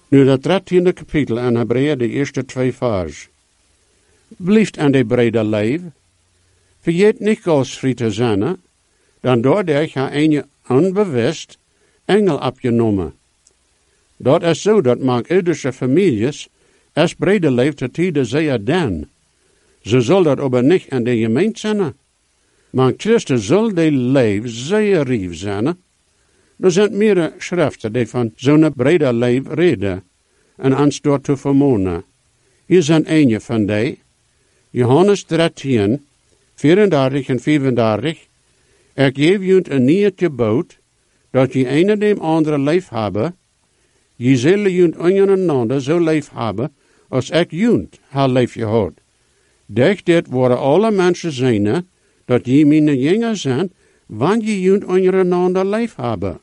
Nu dat 13e kapitel in Hebreeën, de eerste 2 vers. Blijft aan de brede leef. Vergeet niet godsvrij te zijn, dan doordat je een onbewust engel opgenomen. Dat is zo, dat maakt iedere families als brede leef te tijden zeer dan. Ze zal dat aber niet aan de gemeente zijn. Maar Christus zal de leef zeer rief zijn. Er zijn meerdere schriften die van zo'n brede leef reden en ons door te vermonen. Hier zijn een van die. Johannes 13, 34 en 35. Ik geef junt een nieuw gebod, dat je een dem andere leef hebben. Je zullen junt ondereinander zo leef hebben, als ik junt haar leef gehad. Durch dit worden alle mensen zijn, dat je mijn jongeren zijn, wanneer je junt ondereinander leef hebben.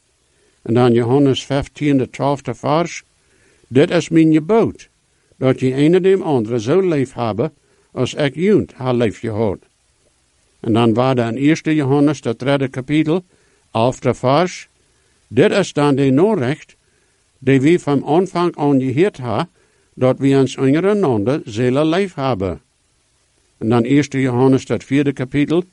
En dan Johannes 15, de 12e vers. Dit is mijn gebod, dat je een dem andere zo leef hebben, als ik junt haar leef gehad. En dan was er in 1 Johannes, dat 3e kapitel, 11e vers. Dit is dan de Norrecht, die we van aanvang aan gehoord hebben, dat we ons ondereinander zullen leef hebben. En dan 1 Johannes, dat 4e kapitel,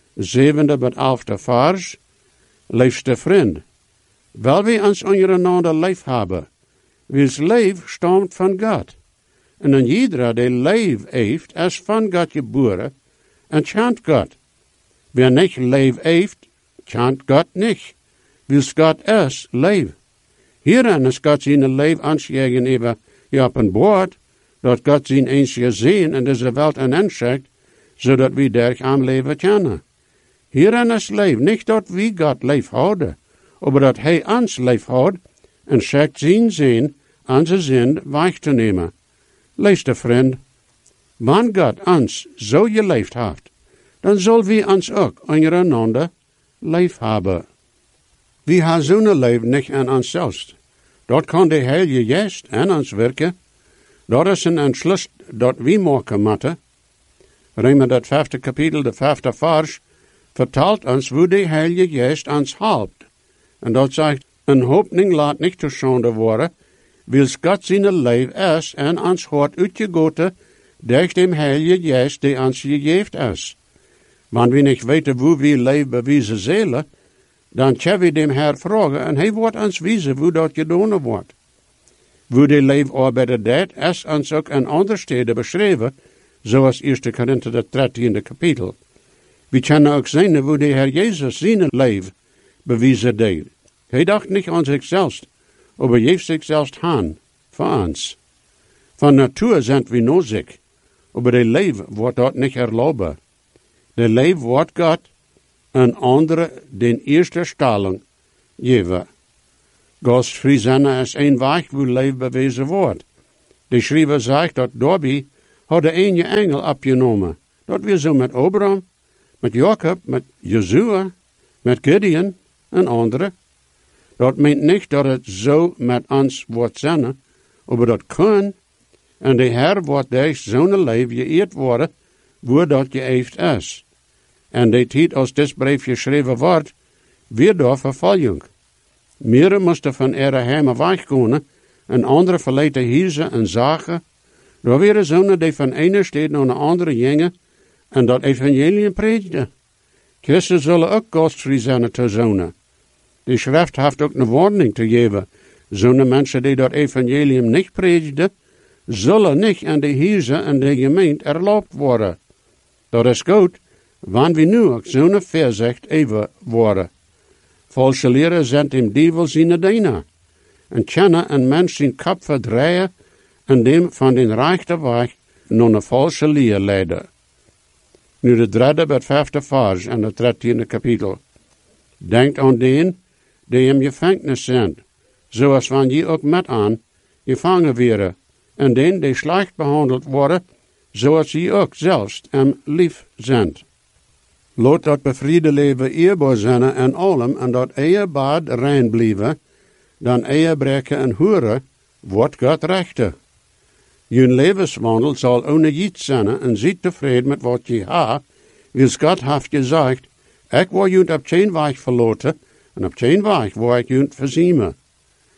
7e tot 11e vers. Liefste vriend, wel we ons ondereinander leef hebben, wils leef stamt van God. En dan iedereen die leef heeft, is van God geboren en chant God. Wer nicht leef heeft, chant God nicht, wils God is leef. Hierin is God zijn leef ons gegenüber geopenbaard, dat God zijn eens gezien in deze wereld en inschikt, zodat we durch am leven kennen. Hierin is leef, niet dat we God leef houden, maar dat hij ons leef houdt en schikt zijn zin, onze zin weg te nemen. Liefste vriend, wanneer God ons zo geleefd heeft, dan zullen we ons ook ondereinander leef hebben. We hebben zo'n leven niet aan onszelf. Dat kan de Heilige Geest aan ons werken. Dat is een entschluss dat we maken moeten. Römer dat 5e kapitel, de 5e vers, vertelt ons hoe de Heilige Geest ons helpt. En dat zegt, een hoopning laat niet te schande worden, wils God zijn leven is en ons hart uitgegoten durch dem Heilige Geest die ons gegeven is. Wanneer we niet weten hoe we leven bewijzen zullen, dan kunnen we dem Herr vragen en hij wordt ons wijzen hoe dat gedaan wordt. Hoe de leven arbeider deed, is ons ook in andere steden beschreven, zoals 1 Korinther de 13e kapitel. We kunnen ook zien hoe de Heer Jezus zijn leven bewijzen deed. Hij dacht niet aan zichzelf, maar geeft zichzelf aan voor ons. Van natuur zijn we no ziek, maar de leven wordt dat niet erlauben. De leven wordt God een andere den eerste stelling geven. Gastvrij zijn is een weg hoe leven bewezen wordt. De schrijver zegt dat daarbij had de ene engel opgenomen. Dat weer zo met Abraham, met Jacob, met Jezua, met Gideon en anderen. Dat meent niet dat het zo met ons wordt zijn, maar dat kan. En de Heer wordt deze zo'n leven geëerd worden, waar dat geëefd is. En de tijd als dit brief geschreven wordt, weer door vervolging. Meeren moesten van ihre heimen wegkomen, en anderen verlaten huizen en zaken. Daar waren zonen die van ene stad naar een andere gingen, en dat evangelium predigden. Christen zullen ook gastvrij zijn te zonen. De schrift heeft ook een warning te geven. Zo'n mensen die dat evangelium niet predigden, zullen niet aan de huizen en de gemeente erlaubt worden. Dat is goed, wanneer we nu ook zo'n verzicht even worden. Valse leren zijn dem duivel zijn dienaar. En kunnen een mens zijn kop verdraaien en dem van den rechte weg naar een valse leer leiden. Nu de 3e tot 5e vers en het 13e kapitel. Denkt aan den die in gevangenis zijn, zoals wanneer je ook met aan gevangen werden, en den die slecht behandeld worden, zoals je ook zelfs hem lief zijn. Laat dat bevriede leven eerbaar zijn en allem, en dat bad rein blijven, dan breken en hoeren, wordt God rechter. Je levenswandel zal onniets zijn en ziet tevreden met wat je hebt, wils God heeft gezegd, ik wil je op geen weg verlaten, en op geen weg waar ik je verziemen.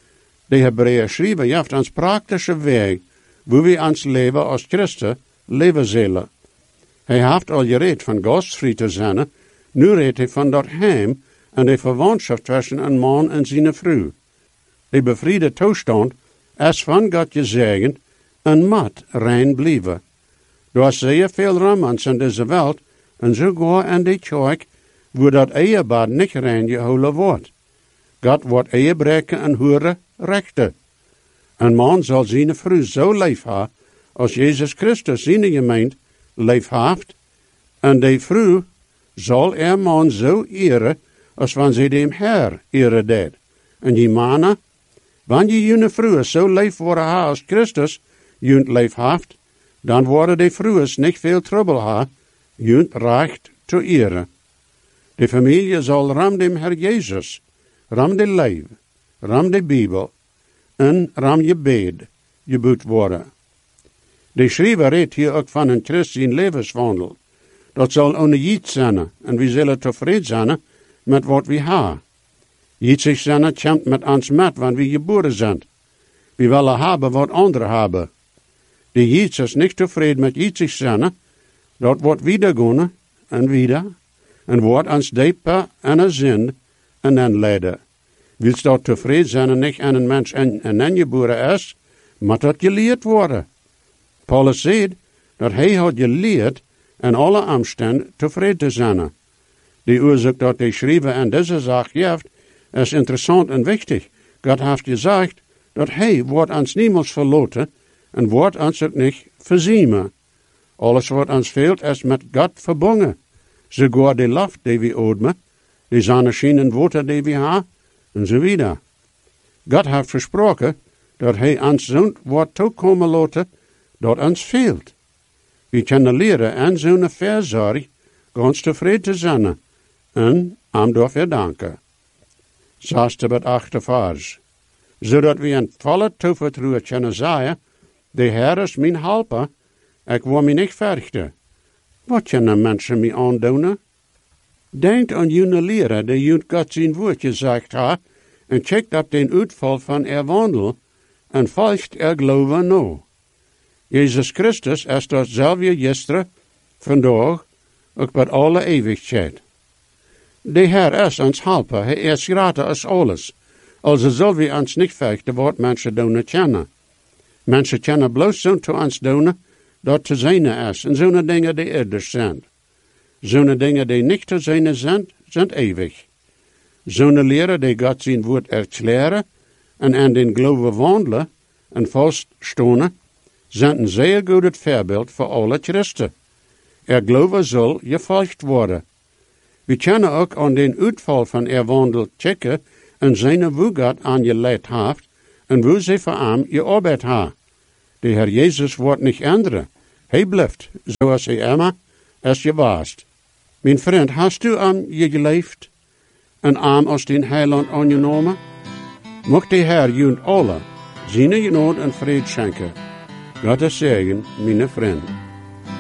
De Hebreeën schrijven juist ons praktische weg, hoe we ons leven als Christen leven zullen. Hij heeft al gereed van gastvrij te zijn, nu redt hij van dat heim en de verwantschap tussen een man en zijn vrouw. De bevriede toestand is van God gezegend en moet rein blijven. Er is zeer veel romans in deze wereld en sogar in de kerk, waar dat ehepaar niet rein gehouden wordt. God wordt ehebreken en hoeren rechten. Een man zal zijn vrouw zo lief hebben, als Jezus Christus zijn gemeente lief heeft, en de vrouw zal man zo eren, als wanneer ze dem Herr eren deed. En die mannen, wanneer je vrouw zo lief worden als Christus junt lief heeft, dan worden de vrouwen niet veel trouble hebben, junt recht te eren. De familie zal ram dem Herr Jezus, ram de leef, ram de Bijbel, en ram je bed, geboet worden. De schrijver redt hier ook van een christelijk levenswandel. Dat zal ongejiet zijn, en we zullen tevreden zijn met wat we hebben. Jietsig zijn komt met ons met, wanneer we geboren zijn. We willen hebben wat anderen hebben. De jiets is niet tevreden met jietsig zijn, dat wordt wieder en wordt ons dieper en een zin en dan leiden. Wilst dat tevreden zijn en niet aan een mens en geboren is, moet dat geleerd worden. Paulus zegt dat hij had geleerd in alle omstanden tevreden te zijn. De oorzaak dat hij schrijven en deze zaak heeft, is interessant en wichtig. God heeft gezegd dat hij wordt ons niemals verloten en wordt ons ook niet verziemen. Alles wat ons veelt is met God verbonden. Sogar de lucht die we ademen, de zonneschijnen water die we hebben, en zo wieder. God heeft versproken dat hij ons zo'n wordt toekomen laten dat ons veelt. We kunnen leren aan zo'n verzorg ganz tevreden te zijn en hem daarvoor danken. 6-8 vers. Zodat we in volle toevertrouwen kunnen zeggen, de Heer is mijn helper, ik wil me niet verrichten. Wat kunnen mensen mij aandoen? Denk aan jullie leren die jullie God zijn woord gezegd heeft, en checkt op den uitval van wandel, en volgt geloven na. Jezus Christus is datzelfde gisteren, vandaag, ook bij alle eeuwigheid. De Heer is ons helper, hij is groter als alles. Also zullen we ons niet vechten wat mensen doen kennen. Mensen kennen bloos zo'n te ons doen, dat te zijn is, en zo'n dingen die eerder zijn. Zo'n dingen die niet te zijn zijn eeuwig. Zo'n leren die God zijn woord erklären, en aan den geloven wandelen, en vaststonen, zijn een zeer goed voorbeeld voor alle christen. Geloven zal gevolgd worden. We kunnen ook aan den uitval van wandel checken en zijn hoe God aangeleid heeft en hoe ze voor hem gearbeid hebben. De Heer Jezus wordt niet anderen. Hij blijft, zoals hij immer is geweest. Mijn vriend, hast du aan je geleefd en aan als den heiland aangenomen? Mocht de Heer jullie alle zijn genade en vrede schenken. God is zegen, mijn vriend.